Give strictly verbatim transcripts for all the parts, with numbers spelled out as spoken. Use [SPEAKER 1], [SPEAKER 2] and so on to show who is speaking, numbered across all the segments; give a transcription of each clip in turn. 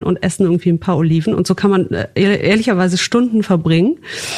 [SPEAKER 1] und essen irgendwie ein paar Oliven. Und so kann man äh, ehrlicherweise Stunden verbringen.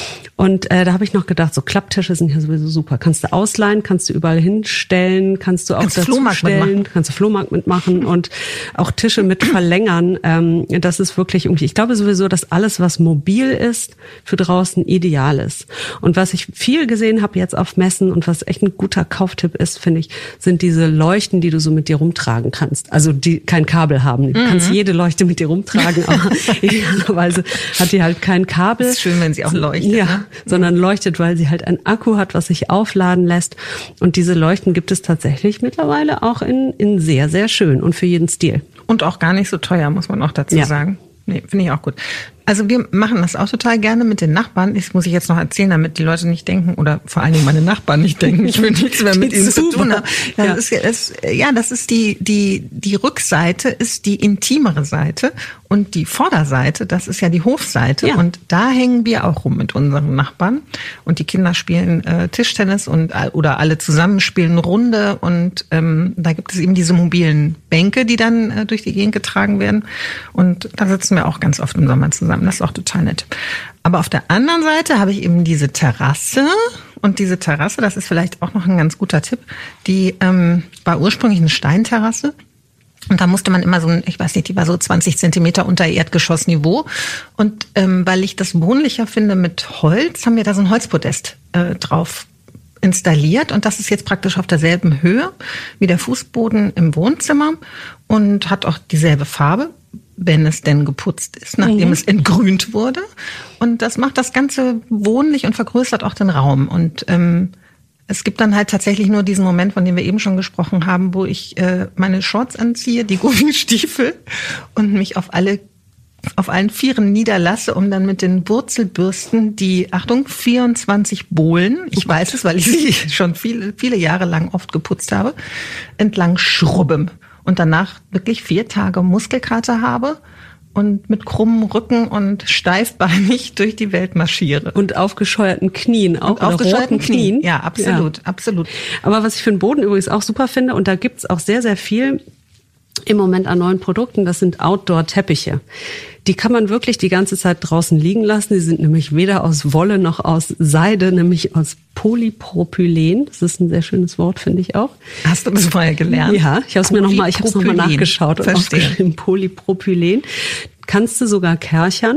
[SPEAKER 1] Und äh, da habe ich noch gedacht, so Klapptische sind ja sowieso super. Kannst du ausleihen, kannst du überall hinstellen, kannst du auch
[SPEAKER 2] kannst
[SPEAKER 1] dazu
[SPEAKER 2] Flohmarkt
[SPEAKER 1] stellen,
[SPEAKER 2] mitmachen.
[SPEAKER 1] kannst du Flohmarkt mitmachen und auch Tische mit verlängern. Ähm, das ist wirklich irgendwie, ich glaube sowieso, dass alles, was mobil ist, für draußen ideal ist. Und was ich viel gesehen habe jetzt auf Messen und was echt ein guter Kauftipp ist, finde ich, sind diese Leuchten, die du so mit dir rumtragen kannst. Also die kein Kabel haben. Du mhm. kannst jede Leuchte mit dir rumtragen, aber idealerweise hat die halt kein Kabel.
[SPEAKER 2] Das ist schön, wenn sie auch leuchtet.
[SPEAKER 1] Ja.
[SPEAKER 2] Ne?
[SPEAKER 1] Sondern leuchtet, weil sie halt einen Akku hat, was sich aufladen lässt. Und diese Leuchten gibt es tatsächlich mittlerweile auch in, in sehr, sehr schön und für jeden Stil.
[SPEAKER 2] Und auch gar nicht so teuer, muss man auch dazu
[SPEAKER 1] ja.
[SPEAKER 2] sagen. Nee, finde ich auch gut. Also wir machen das auch total gerne mit den Nachbarn. Das muss ich jetzt noch erzählen, damit die Leute nicht denken, oder vor allen Dingen meine Nachbarn nicht denken, ich will nichts mehr mit ihnen zu tun haben. Das ja. Ist, das, ja, das ist die, die, die Rückseite ist die intimere Seite und die Vorderseite, das ist ja die Hofseite. Ja. Und da hängen wir auch rum mit unseren Nachbarn. Und die Kinder spielen äh, Tischtennis und oder alle zusammen spielen Runde. Und ähm, da gibt es eben diese mobilen Bänke, die dann äh, durch die Gegend getragen werden. Und da sitzen wir auch ganz oft im Sommer zusammen. Das ist auch total nett. Aber auf der anderen Seite habe ich eben diese Terrasse. Und diese Terrasse, das ist vielleicht auch noch ein ganz guter Tipp, die ähm, war ursprünglich eine Steinterrasse. Und da musste man immer so, ich weiß nicht, die war so zwanzig Zentimeter unter Erdgeschossniveau. Und ähm, weil ich das wohnlicher finde mit Holz, haben wir da so ein Holzpodest äh, drauf installiert. Und das ist jetzt praktisch auf derselben Höhe wie der Fußboden im Wohnzimmer und hat auch dieselbe Farbe, wenn es denn geputzt ist, nachdem mhm. es entgrünt wurde. Und das macht das Ganze wohnlich und vergrößert auch den Raum. Und ähm, es gibt dann halt tatsächlich nur diesen Moment, von dem wir eben schon gesprochen haben, wo ich äh, meine Shorts anziehe, die Gummistiefel und mich auf alle auf allen Vieren niederlasse, um dann mit den Wurzelbürsten die, Achtung, vierundzwanzig Bohlen, ich weiß es, weil ich sie schon viele, viele Jahre lang oft geputzt habe, entlang schrubben. Und danach wirklich vier Tage Muskelkater habe und mit krummem Rücken und steifbeinig durch die Welt marschiere.
[SPEAKER 1] Und aufgescheuerten Knien auch.
[SPEAKER 2] Und aufgescheuerten Knien.
[SPEAKER 1] Knien.
[SPEAKER 2] Ja, absolut, ja. absolut.
[SPEAKER 1] Aber was ich für den Boden übrigens auch super finde, und da gibt's auch sehr, sehr viel im Moment an neuen Produkten, das sind Outdoor-Teppiche. Die kann man wirklich die ganze Zeit draußen liegen lassen. Die sind nämlich weder aus Wolle noch aus Seide, nämlich aus Polypropylen. Das ist ein sehr schönes Wort, finde ich auch.
[SPEAKER 2] Hast du das vorher gelernt?
[SPEAKER 1] Ja, ich habe es mir noch mal, ich habe es noch mal nachgeschaut und aufgeschrieben. Polypropylen. Kannst du sogar kärchern.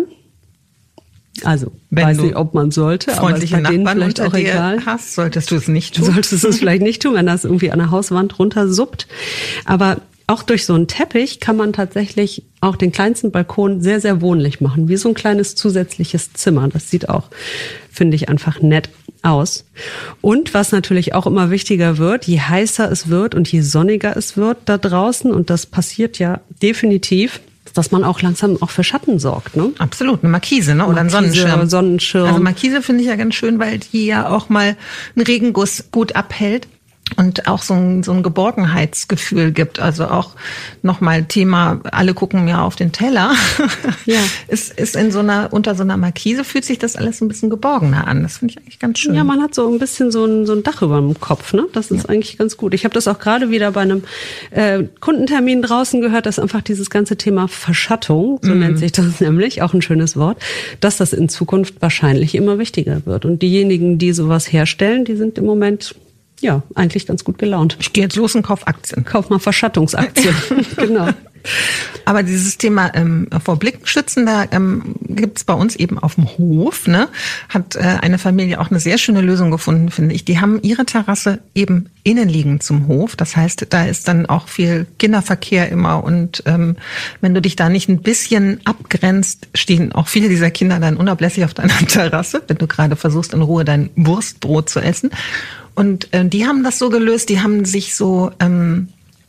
[SPEAKER 1] Also,
[SPEAKER 2] wenn
[SPEAKER 1] weiß
[SPEAKER 2] du
[SPEAKER 1] nicht, ob man sollte,
[SPEAKER 2] freundliche
[SPEAKER 1] aber ist bei
[SPEAKER 2] Nachbarn
[SPEAKER 1] denen vielleicht auch egal.
[SPEAKER 2] Hast, solltest du es nicht tun.
[SPEAKER 1] Solltest du es vielleicht nicht tun, wenn das irgendwie an der Hauswand runtersuppt. Aber auch durch so einen Teppich kann man tatsächlich auch den kleinsten Balkon sehr, sehr wohnlich machen. Wie so ein kleines zusätzliches Zimmer. Das sieht auch, finde ich, einfach nett aus. Und was natürlich auch immer wichtiger wird, je heißer es wird und je sonniger es wird da draußen, und das passiert ja definitiv, dass man auch langsam auch für Schatten sorgt, ne?
[SPEAKER 2] Absolut, eine Markise, ne? Oder
[SPEAKER 1] Markise,
[SPEAKER 2] ein Sonnenschirm.
[SPEAKER 1] Sonnenschirm.
[SPEAKER 2] Also Markise finde ich ja ganz schön, weil die ja auch mal einen Regenguss gut abhält. Und auch so ein, so ein Geborgenheitsgefühl gibt. Also auch nochmal Thema, alle gucken mir auf den Teller. Ja. ist, ist in so einer, unter so einer Markise fühlt sich das alles ein bisschen geborgener an. Das finde ich eigentlich ganz schön.
[SPEAKER 1] Ja, man hat so ein bisschen so ein, so ein Dach über dem Kopf, ne? Das ist ja eigentlich ganz gut. Ich habe das auch gerade wieder bei einem äh, Kundentermin draußen gehört, dass einfach dieses ganze Thema Verschattung, so mm. nennt sich das nämlich, auch ein schönes Wort, dass das in Zukunft wahrscheinlich immer wichtiger wird. Und diejenigen, die sowas herstellen, die sind im Moment ja, eigentlich ganz gut gelaunt.
[SPEAKER 2] Ich gehe jetzt los und kauf Aktien.
[SPEAKER 1] Kauf mal Verschattungsaktien. Genau.
[SPEAKER 2] Aber dieses Thema ähm, vor Blicken schützen, da ähm, gibt es bei uns eben auf dem Hof, ne, hat äh, eine Familie auch eine sehr schöne Lösung gefunden, finde ich. Die haben ihre Terrasse eben innenliegend zum Hof. Das heißt, da ist dann auch viel Kinderverkehr immer. Und ähm, wenn du dich da nicht ein bisschen abgrenzt, stehen auch viele dieser Kinder dann unablässig auf deiner Terrasse, wenn du gerade versuchst, in Ruhe dein Wurstbrot zu essen. Und äh, die haben das so gelöst, die haben sich so ähm,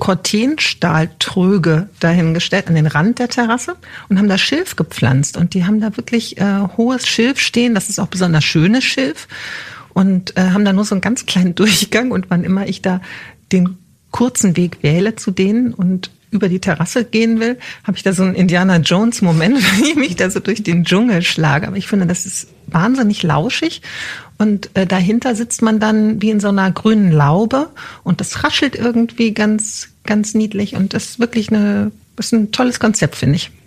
[SPEAKER 2] Cortenstahltröge dahingestellt an den Rand der Terrasse und haben da Schilf gepflanzt. Und die haben da wirklich äh, hohes Schilf stehen, das ist auch besonders schönes Schilf. Und äh, haben da nur so einen ganz kleinen Durchgang. Und wann immer ich da den kurzen Weg wähle zu denen und über die Terrasse gehen will, habe ich da so einen Indiana Jones Moment, wenn ich mich da so durch den Dschungel schlage. Aber ich finde, das ist wahnsinnig lauschig. Und äh, dahinter sitzt man dann wie in so einer grünen Laube und das raschelt irgendwie ganz, ganz niedlich. Und das ist wirklich eine, das ist ein tolles Konzept, finde ich.